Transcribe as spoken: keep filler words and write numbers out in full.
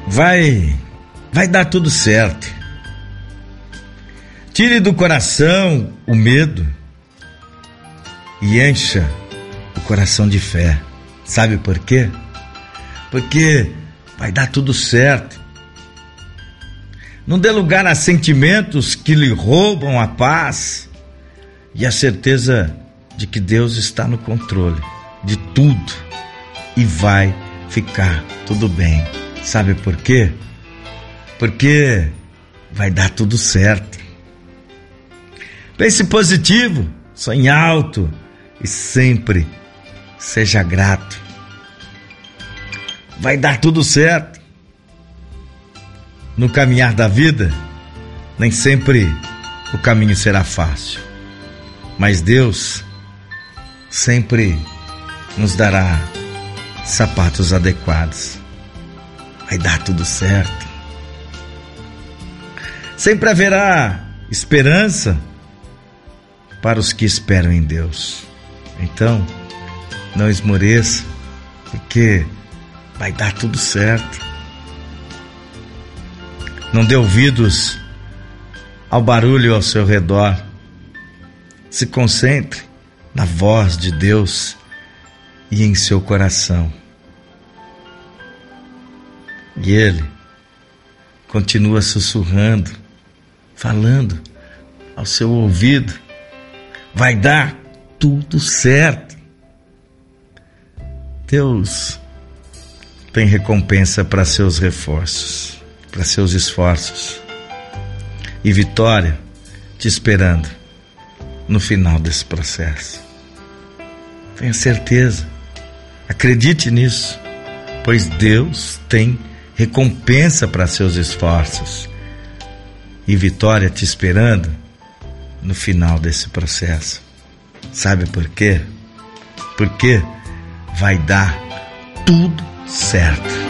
vai, vai dar tudo certo. Tire do coração o medo e encha o coração de fé. Sabe por quê? Porque vai dar tudo certo. Não dê lugar a sentimentos que lhe roubam a paz e a certeza de que Deus está no controle de tudo e vai ficar tudo bem. Sabe por quê? Porque vai dar tudo certo. Pense positivo, sonhe alto e sempre seja grato. Vai dar tudo certo. No caminhar da vida, nem sempre o caminho será fácil, mas Deus sempre nos dará sapatos adequados. Vai dar tudo certo. Sempre haverá esperança para os que esperam em Deus. Então, não esmoreça, porque vai dar tudo certo. Não dê ouvidos ao barulho ao seu redor. Se concentre na voz de Deus e em seu coração. E Ele continua sussurrando, falando ao seu ouvido. Vai dar tudo certo. Deus tem recompensa para seus reforços, para seus esforços, e vitória te esperando no final desse processo. Tenha certeza, acredite nisso, pois Deus tem recompensa para seus esforços e vitória te esperando no final desse processo. Sabe por quê? Porque vai dar tudo certo.